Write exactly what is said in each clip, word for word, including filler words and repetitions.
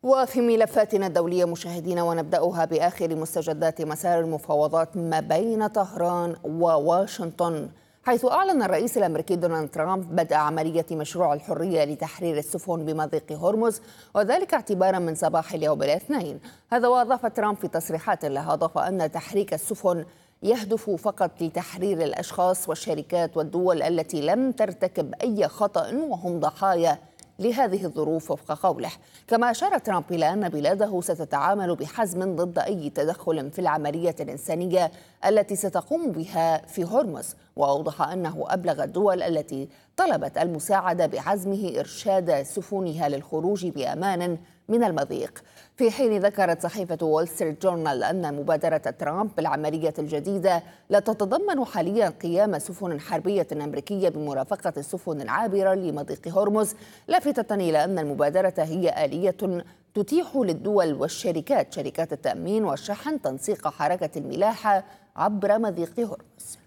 وفي ملفاتنا الدولية مشاهدينا، ونبدأها بآخر مستجدات مسار المفاوضات ما بين طهران وواشنطن، حيث أعلن الرئيس الأمريكي دونالد ترامب بدء عملية مشروع الحرية لتحرير السفن بمضيق هرمز، وذلك اعتبارا من صباح اليوم الاثنين. هذا وأضاف ترامب في تصريحات له، أضاف أن تحريك السفن يهدف فقط لتحرير الأشخاص والشركات والدول التي لم ترتكب أي خطأ وهم ضحايا لهذه الظروف وفق قوله. كما أشار ترامب إلى أن بلاده ستتعامل بحزم ضد أي تدخل في العملية الإنسانية التي ستقوم بها في هرمز، وأوضح أنه أبلغ الدول التي طلبت المساعدة بعزمه إرشاد سفنها للخروج بأمان من المضيق. في حين ذكرت صحيفة وول ستريت جورنال أن مبادرة ترامب بالعملية الجديدة لا تتضمن حاليا قيام سفن حربية أمريكية بمرافقة السفن العابرة لمضيق هرمز، لافتة إلى أن المبادرة هي آلية تتيح للدول والشركات شركات التأمين والشحن تنسيق حركة الملاحة عبر مضيق هرمز.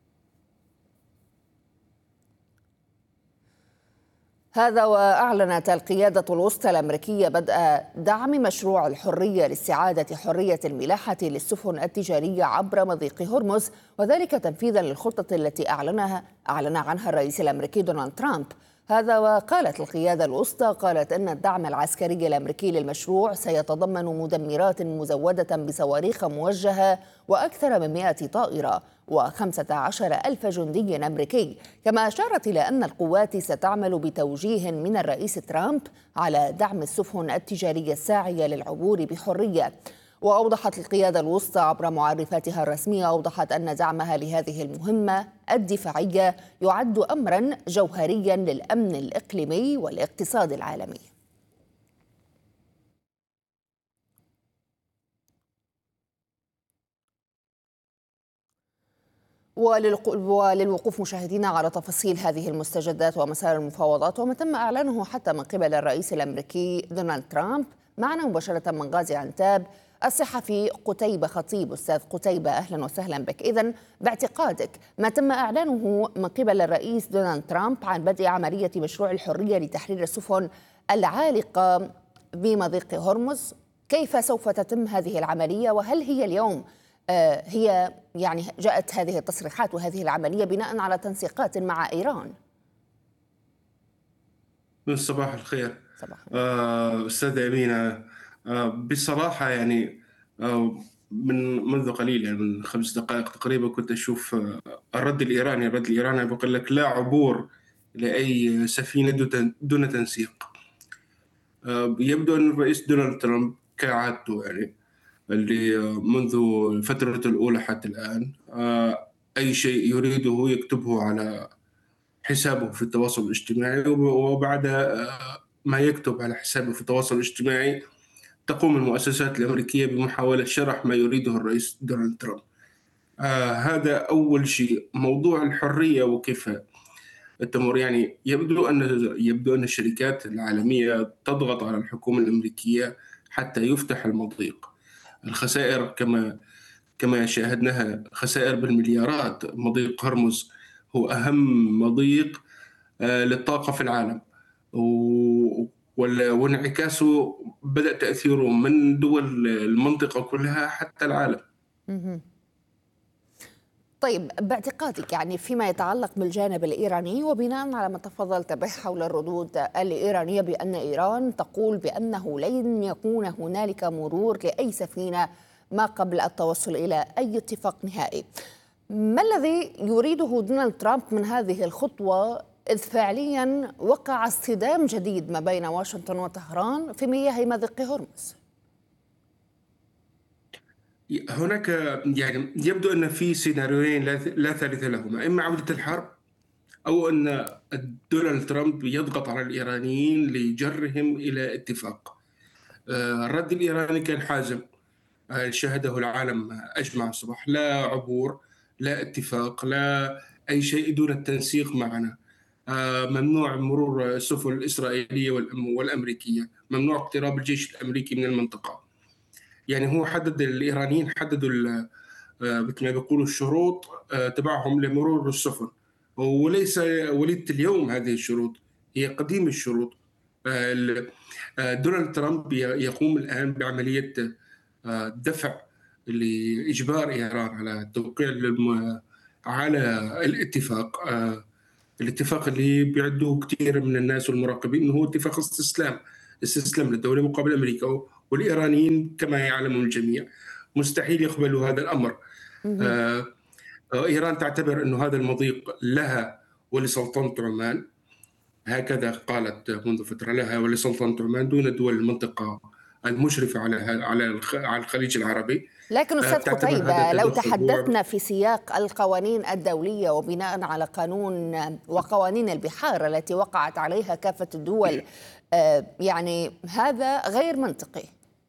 هذا وأعلنت القيادة الوسطى الأمريكية بدء دعم مشروع الحرية لاستعادة حرية الملاحة للسفن التجارية عبر مضيق هرمز، وذلك تنفيذا للخطة التي أعلنها أعلن عنها الرئيس الأمريكي دونالد ترامب. هذا وقالت القيادة الوسطى قالت أن الدعم العسكري الأمريكي للمشروع سيتضمن مدمرات مزودة بصواريخ موجهة وأكثر من مئة طائرة وخمسة عشر ألف جندي أمريكي. كما أشارت إلى أن القوات ستعمل بتوجيه من الرئيس ترامب على دعم السفن التجارية الساعية للعبور بحرية. وأوضحت القيادة الوسطى عبر معرفاتها الرسمية أوضحت أن دعمها لهذه المهمة الدفاعية يعد أمرا جوهريا للأمن الإقليمي والاقتصاد العالمي. وللوقوف مشاهدينا على تفاصيل هذه المستجدات ومسار المفاوضات وما تم إعلانه حتى من قبل الرئيس الأمريكي دونالد ترامب، معنا مباشرة من غازي عنتاب الصحفي قتيبة خطيب. أستاذ قتيبة، أهلا وسهلا بك. إذن باعتقادك ما تم إعلانه من قبل الرئيس دونالد ترامب عن بدء عملية مشروع الحرية لتحرير السفن العالقة بمضيق هرمز، كيف سوف تتم هذه العملية؟ وهل هي اليوم آه هي يعني جاءت هذه التصريحات وهذه العملية بناء على تنسيقات مع إيران؟ من صباح الخير. صباح آه، أستاذة أمينة، آه، بصراحة يعني آه، من منذ قليل، يعني من خمس دقائق تقريبا، كنت أشوف آه، الرد الإيراني الرد الإيراني بيقول لك لا عبور لأي سفينة دون دون تنسيق. آه، يبدو أن الرئيس دونالد ترامب كعادته، يعني اللي آه، منذ الفترة الأولى حتى الآن، آه، أي شيء يريده يكتبه على حسابه في التواصل الاجتماعي، وبعد ما يكتب على حسابه في التواصل الاجتماعي تقوم المؤسسات الأمريكية بمحاولة شرح ما يريده الرئيس دونالد ترامب. آه هذا أول شيء. موضوع الحرية وكيف التمر، يعني يبدو أن يبدو أن الشركات العالمية تضغط على الحكومة الأمريكية حتى يفتح المضيق. الخسائر كما كما شاهدناها خسائر بالمليارات. مضيق هرمز هو أهم مضيق آه، للطاقة في العالم، و- وال- وانعكاسه بدأ تأثيره من دول المنطقة كلها حتى العالم. مهم. طيب، باعتقادك يعني فيما يتعلق بالجانب الإيراني وبناء على ما تفضلت به حول الردود الإيرانية بأن إيران تقول بأنه لن يكون هنالك مرور لأي سفينة ما قبل التوصل إلى أي اتفاق نهائي، ما الذي يريده دونالد ترامب من هذه الخطوة، إذ فعليا وقع اصطدام جديد ما بين واشنطن وطهران في مياه مضيق هرمز؟ هناك يعني يبدو أن في سيناريوين لا لا ثالث لهما: إما عودة الحرب، أو أن دونالد ترامب يضغط على الإيرانيين لجرهم إلى اتفاق. آه، الرد الإيراني كان حازم. آه، شاهده العالم أجمع صباح: لا عبور، لا اتفاق، لا أي شيء دون التنسيق معنا. آه، ممنوع مرور السفن الإسرائيلية والأم- والأمريكية، ممنوع اقتراب الجيش الأمريكي من المنطقة. يعني هو حدد، الإيرانيين حددوا ال- آه، مثل ما بيقولوا الشروط آه، تبعهم لمرور السفن، وليس وليدة اليوم هذه الشروط، هي قديم الشروط. دونالد ترامب يقوم الآن بعملية دفع لإجبار إيران على التوقيع على الاتفاق الاتفاق اللي بيعدوه كثير من الناس والمراقبين انه هو اتفاق استسلام استسلام للدولة مقابل أمريكا، والإيرانيين كما يعلم الجميع مستحيل يقبلوا هذا الأمر. آه إيران تعتبر أنه هذا المضيق لها ولسلطنة عمان، هكذا قالت منذ فترة، لها ولسلطنة عمان دون دول المنطقة المشرفة على على الخليج العربي. لكن أستاذ قتيبة، لو تحدثنا في سياق القوانين الدولية وبناء على قانون وقوانين البحار التي وقعت عليها كافة الدول، يعني هذا غير منطقي.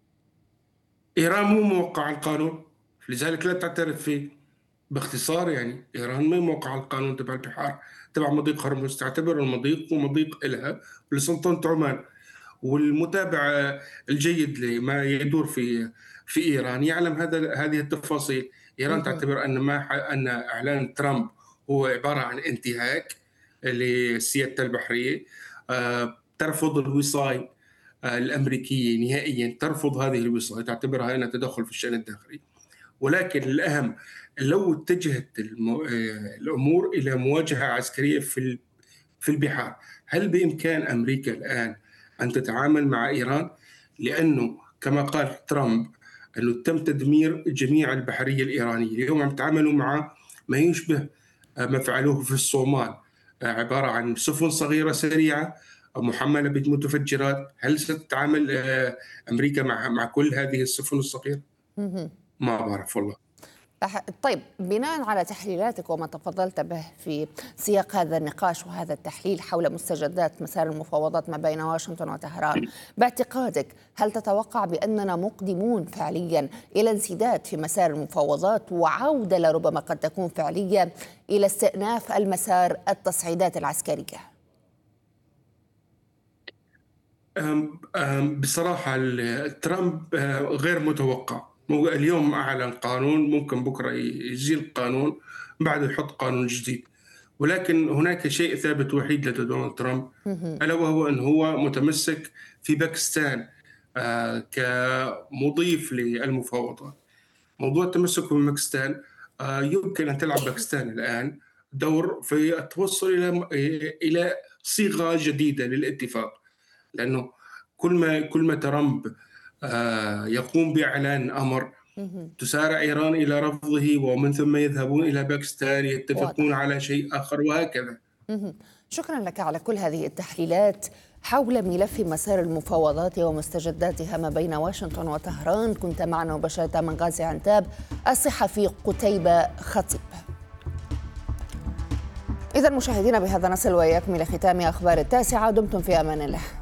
إيران مو موقع القانون، لذلك لا تعترف فيه. باختصار يعني إيران ما موقع القانون تبع البحار تبع مضيق هرمز، تعتبر المضيق ومضيق إلها ولسلطنة عمان. والمتابع الجيد لما يدور في في إيران يعلم هذا هذه التفاصيل. إيران تعتبر أن ما أن إعلان ترامب هو عبارة عن انتهاك لسيادة البحرية، ترفض الوصاية الأمريكية نهائيا، ترفض هذه الوصاية، تعتبرها أنها تدخل في الشأن الداخلي. ولكن الأهم لو اتجهت الأمور إلى مواجهة عسكرية في في البحار، هل بإمكان أمريكا الآن أن تتعامل مع إيران؟ لأنه كما قال ترامب أنه تم تدمير جميع البحرية الإيرانية. اليوم عم يتعاملوا مع ما يشبه ما فعلوه في الصومال، عبارة عن سفن صغيرة سريعة محملة بمتفجرات. هل ستتعامل أمريكا مع مع كل هذه السفن الصغيرة؟ ما بعرف والله. طيب، بناء على تحليلاتك وما تفضلت به في سياق هذا النقاش وهذا التحليل حول مستجدات مسار المفاوضات ما بين واشنطن وطهران، باعتقادك هل تتوقع بأننا مقدمون فعليا إلى انسداد في مسار المفاوضات وعودة لربما قد تكون فعليا إلى استئناف المسار التصعيدات العسكرية؟ بصراحة ترامب غير متوقع. اليوم أعلن قانون، ممكن بكرة يزيل قانون، بعد يحط قانون جديد. ولكن هناك شيء ثابت وحيد لدى دونالد ترامب، ألا وهو أنه هو متمسك في باكستان كمضيف للمفاوضات. موضوع التمسك بباكستان يمكن أن تلعب باكستان الآن دور في التوصل إلى إلى صيغة جديدة للاتفاق، لأنه كل ما كل ما ترامب يقوم بإعلان أمر تسارع إيران إلى رفضه، ومن ثم يذهبون إلى باكستان يتفقون واضح. على شيء آخر وهكذا. شكرا لك على كل هذه التحليلات حول ملف مسار المفاوضات ومستجداتها ما بين واشنطن وطهران. كنت معنا مباشرة من غازي عنتاب الصحفي قتيبة خطيب. إذا مشاهدينا، بهذا نصل وإياكم إلى ختام أخبار التاسعة. دمتم في أمان الله.